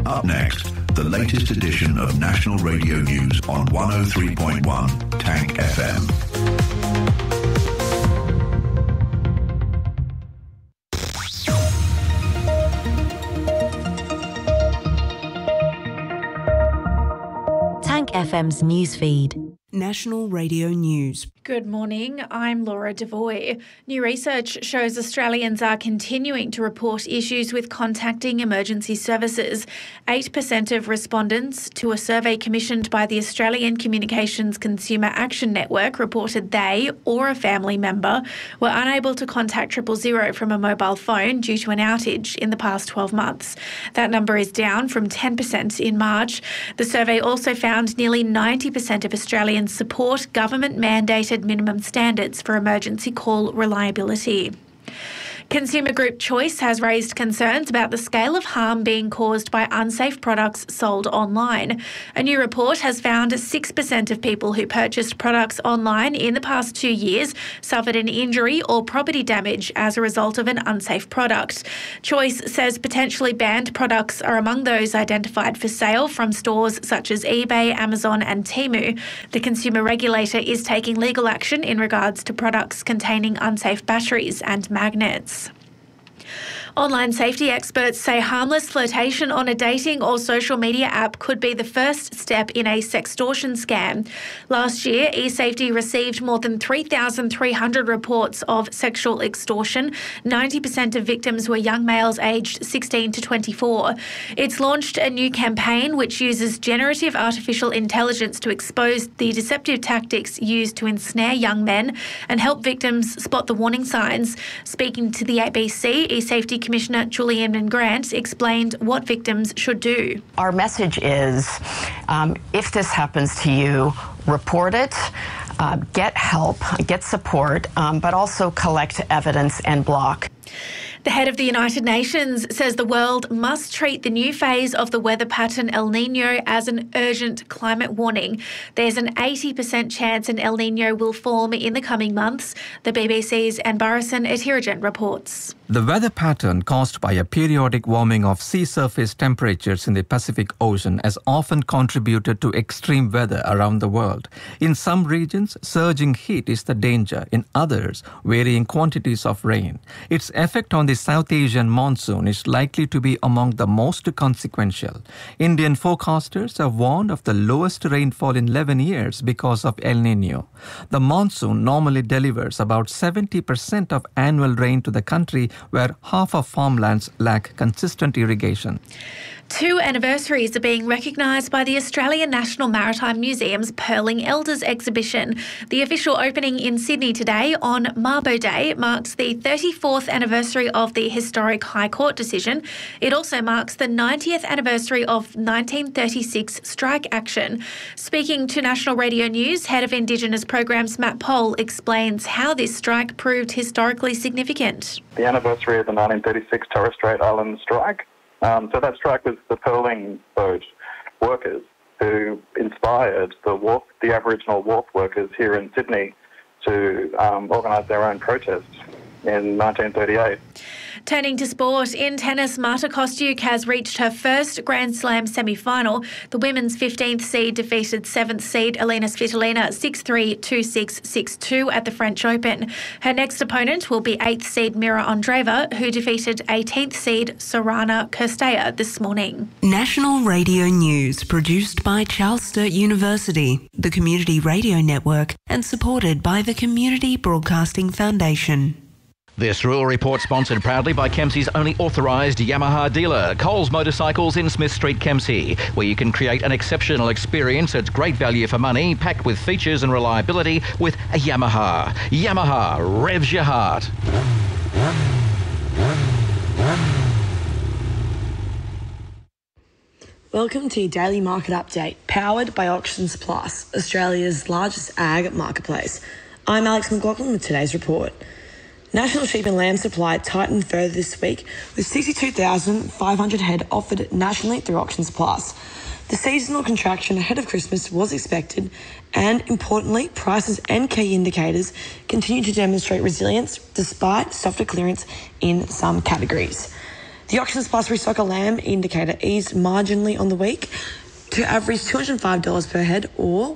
Up next, the latest edition of National Radio News on 103.1 Tank FM. Tank FM's newsfeed. National Radio News. Good morning, I'm Laura Devoy. New research shows Australians are continuing to report issues with contacting emergency services. 8% of respondents to a survey commissioned by the Australian Communications Consumer Action Network reported they or a family member were unable to contact 000 from a mobile phone due to an outage in the past 12 months. That number is down from 10% in March. The survey also found nearly 90% of Australians support government-mandated minimum standards for emergency call reliability. Consumer group Choice has raised concerns about the scale of harm being caused by unsafe products sold online. A new report has found 6% of people who purchased products online in the past 2 years suffered an injury or property damage as a result of an unsafe product. Choice says potentially banned products are among those identified for sale from stores such as eBay, Amazon and Temu. The consumer regulator is taking legal action in regards to products containing unsafe batteries and magnets. Online safety experts say harmless flirtation on a dating or social media app could be the first step in a sextortion scam. Last year, eSafety received more than 3,300 reports of sexual extortion. 90% of victims were young males aged 16 to 24. It's launched a new campaign which uses generative artificial intelligence to expose the deceptive tactics used to ensnare young men and help victims spot the warning signs. Speaking to the ABC, eSafety Commissioner Julian Grant explained what victims should do. Our message is, if this happens to you, report it, get help, get support, but also collect evidence and block. The head of the United Nations says the world must treat the new phase of the weather pattern El Niño as an urgent climate warning. There's an 80% chance an El Niño will form in the coming months. The BBC's Anne Burrison at Hirijan reports. The weather pattern caused by a periodic warming of sea surface temperatures in the Pacific Ocean has often contributed to extreme weather around the world. In some regions, surging heat is the danger. In others, varying quantities of rain. Its effect on the South Asian monsoon is likely to be among the most consequential. Indian forecasters have warned of the lowest rainfall in 11 years because of El Niño. The monsoon normally delivers about 70% of annual rain to the country, where half of farmlands lack consistent irrigation. 2 anniversaries are being recognised by the Australian National Maritime Museum's Pearling Elders exhibition. The official opening in Sydney today on Mabo Day marks the 34th anniversary of the historic High Court decision. It also marks the 90th anniversary of 1936 strike action. Speaking to National Radio News, Head of Indigenous Programs Matt Poll explains how this strike proved historically significant. The anniversary of the 1936 Torres Strait Island strike. So that strike was the pearling boat workers who inspired the Aboriginal wharf workers here in Sydney to organise their own protest in 1938. Turning to sport, in tennis, Marta Kostyuk has reached her first Grand Slam semi-final. The women's 15th seed defeated 7th seed Elina Svitolina 6-3, 2-6, 6-2 at the French Open. Her next opponent will be 8th seed Mira Andreeva, who defeated 18th seed Sorana Cirstea this morning. National Radio News, produced by Charles Sturt University, the Community Radio Network, and supported by the Community Broadcasting Foundation. This Rural Report sponsored proudly by Kempsey's only authorised Yamaha dealer, Coles Motorcycles in Smith Street, Kempsey, where you can create an exceptional experience at great value for money, packed with features and reliability with a Yamaha. Yamaha revs your heart. Welcome to your daily market update, powered by Auctions Plus, Australia's largest ag marketplace. I'm Alex McLaughlin with today's report. National sheep and lamb supply tightened further this week, with 62,500 head offered nationally through Auctions Plus. The seasonal contraction ahead of Christmas was expected, and importantly, prices and key indicators continue to demonstrate resilience despite softer clearance in some categories. The Auctions Plus restocker lamb indicator eased marginally on the week to average $205 per head or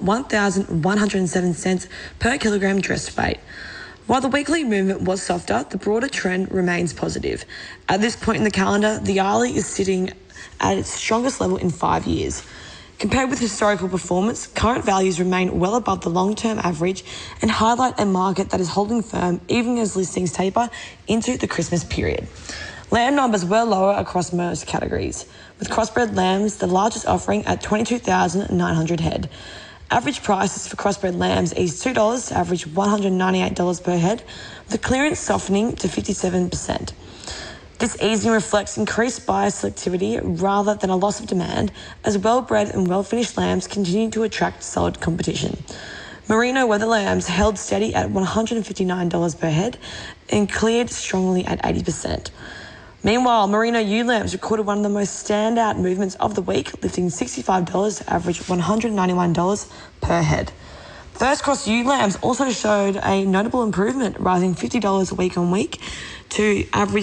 1,107 cents per kilogram dressed weight. While the weekly movement was softer, the broader trend remains positive. At this point in the calendar, the Yali is sitting at its strongest level in 5 years. Compared with historical performance, current values remain well above the long-term average and highlight a market that is holding firm even as listings taper into the Christmas period. Lamb numbers were lower across most categories, with crossbred lambs the largest offering at 22,900 head. Average prices for crossbred lambs eased $2 to average $198 per head, with the clearance softening to 57%. This easing reflects increased buyer selectivity rather than a loss of demand, as well-bred and well-finished lambs continue to attract solid competition. Merino weather lambs held steady at $159 per head and cleared strongly at 80%. Meanwhile, Merino ewe lambs recorded one of the most standout movements of the week, lifting $65 to average $191 per head. First cross ewe lambs also showed a notable improvement, rising $50 week on week to average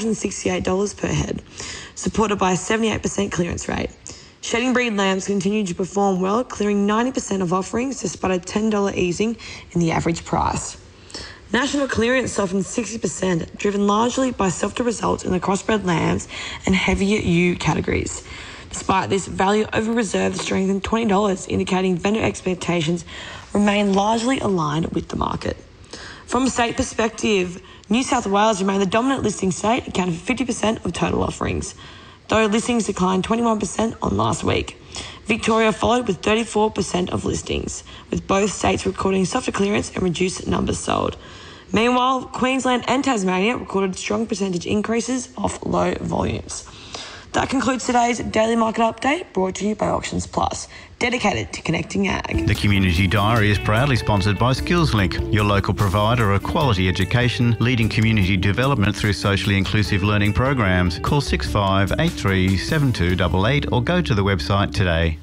$268 per head, supported by a 78% clearance rate. Shedding breed lambs continued to perform well, clearing 90% of offerings despite a $10 easing in the average price. National clearance softened 60%, driven largely by softer results in the crossbred lambs and heavier ewe categories. Despite this, value over reserve strengthened $20, indicating vendor expectations remain largely aligned with the market. From a state perspective, New South Wales remained the dominant listing state, accounting for 50% of total offerings, though listings declined 21% on last week. Victoria followed with 34% of listings, with both states recording softer clearance and reduced numbers sold. Meanwhile, Queensland and Tasmania recorded strong percentage increases off low volumes. That concludes today's Daily Market Update, brought to you by Auctions Plus, dedicated to connecting ag. The Community Diary is proudly sponsored by SkillsLink, your local provider of quality education, leading community development through socially inclusive learning programs. Call 6583 7288 or go to the website today.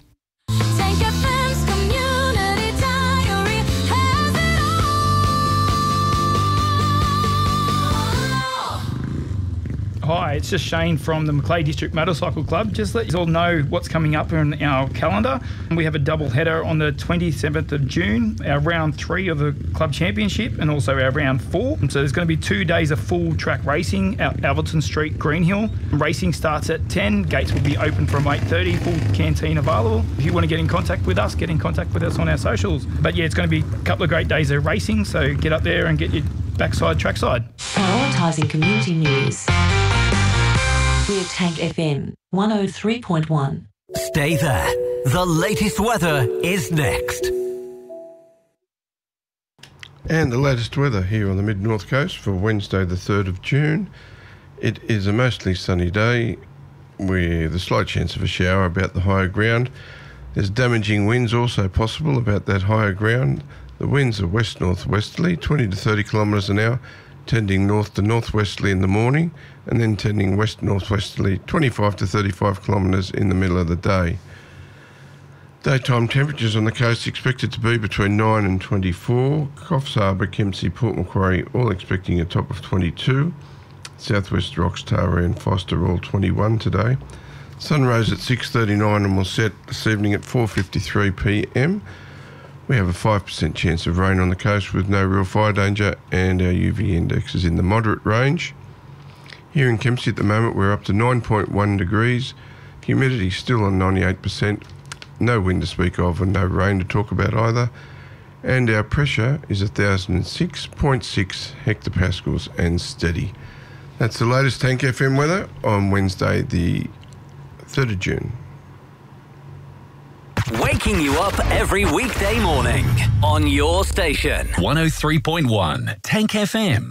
Hi, it's just Shane from the Macleay District Motorcycle Club. Just let you all know what's coming up in our calendar. We have a double header on the 27th of June, our round 3 of the club championship, and also our round 4. So there's going to be 2 days of full track racing at Alverton Street, Greenhill. Racing starts at 10. Gates will be open from 8:30. Full canteen available. If you want to get in contact with us, get in contact with us on our socials. But yeah, it's going to be a couple of great days of racing. So get up there and get your backside trackside. Prioritising community news. We're Tank FM 103.1. Stay there. The latest weather is next. And the latest weather here on the mid-north coast for Wednesday the 3rd of June. It is a mostly sunny day with a slight chance of a shower about the higher ground. There's damaging winds also possible about that higher ground. The winds are west-northwesterly, 20 to 30 kilometres an hour, tending north to northwesterly in the morning, and then tending west-northwesterly 25 to 35 kilometres in the middle of the day. Daytime temperatures on the coast expected to be between 9 and 24. Coffs Harbour, Kempsey, Port Macquarie all expecting a top of 22. Southwest Rocks, Taree and Foster all 21 today. Sun rose at 6:39 and will set this evening at 4:53 p.m. We have a 5% chance of rain on the coast with no real fire danger, and our UV index is in the moderate range. Here in Kempsey at the moment we're up to 9.1 degrees, humidity still on 98%, no wind to speak of and no rain to talk about either, and our pressure is 1,006.6 hectopascals and steady. That's the latest Tank FM weather on Wednesday the 3rd of June. Waking you up every weekday morning on your station. 103.1 Tank FM.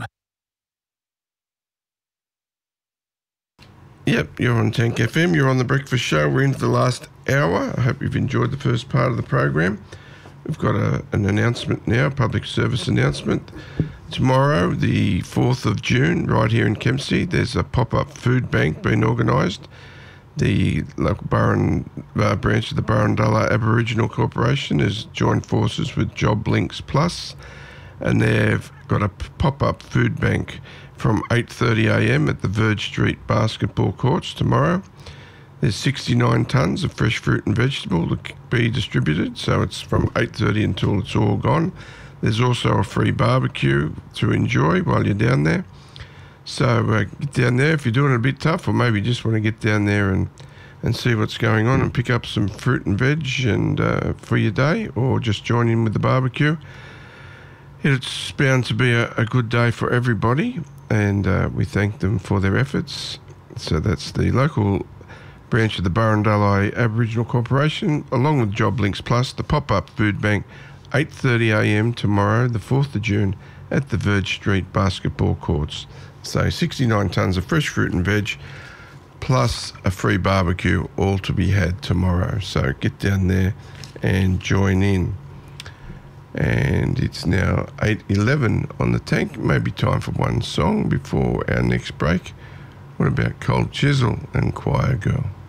Yep, you're on Tank FM. You're on the breakfast show. We're into the last hour. I hope you've enjoyed the first part of the program. We've got an announcement now, public service announcement. Tomorrow, the 4th of June, right here in Kempsey, there's a pop-up food bank being organised. The local branch of the Burrundalla Aboriginal Corporation has joined forces with Job Links Plus, and they've got a pop-up food bank from 8:30am at the Verge Street basketball courts tomorrow. There's 69 tonnes of fresh fruit and vegetable to be distributed, so it's from 8:30 until it's all gone. There's also a free barbecue to enjoy while you're down there. So get down there if you're doing it a bit tough, or maybe just want to get down there and see what's going on and pick up some fruit and veg and for your day, or just join in with the barbecue. It's bound to be a good day for everybody, and we thank them for their efforts. So that's the local branch of the Burrendali Aboriginal Corporation, along with JobLinks Plus, the pop-up food bank, 8:30am tomorrow, the 4th of June, at the Verge Street basketball courts. So 69 tonnes of fresh fruit and veg, plus a free barbecue, all to be had tomorrow. So get down there and join in. And it's now 8:11 on the tank. Maybe time for one song before our next break. What about Cold Chisel and Choir Girl?